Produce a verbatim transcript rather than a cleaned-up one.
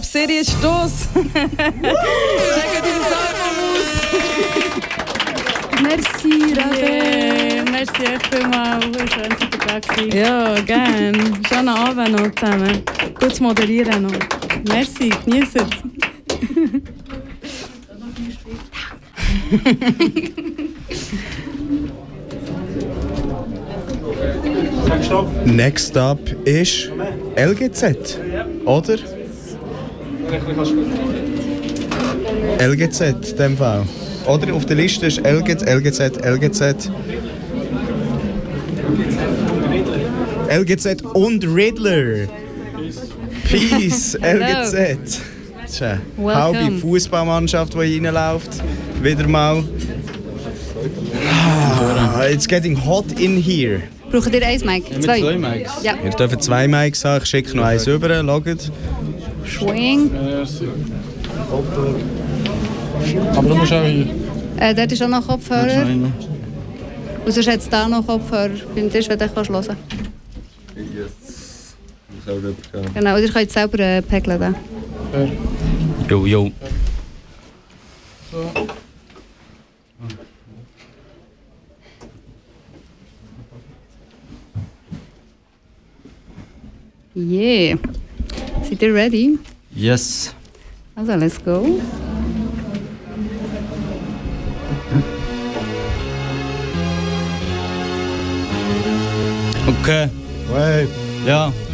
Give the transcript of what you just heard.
Serie Stoss. Checkt dieses Album aus. Merci, Rabe. Yeah, merci vielmals. Schön, dass ihr da gewesen. Ja, gerne. Schönen Abend noch zusammen. Gutes Moderieren noch. Merci, genießt es. Next up ist L G Z, oder? L G Z, in dem Fall. Oder auf der Liste ist L G Z, L G Z, L G Z. L G Z und Riddler. Peace, L G Z. Tja, halbe Fußballmannschaft, die reinläuft. Wieder mal. Ah, it's getting hot in here. Braucht ihr eins Mic? Ja, zwei? zwei Mics. Ja. Ihr dürft zwei Mics haben, ich schicke noch eins rüber, schaut. Schwing. Aber du musst auch hier. Äh, dort ist auch noch Kopfhörer. Und sonst hat es da noch Kopfhörer beim Tisch, wenn du hören kannst. Genau, oder ihr könnt selber äh, pegeln. Da. Jo, jo. Yeah. Seid ihr ready? Yes. Also, let's go. Okay. Hey. Ja.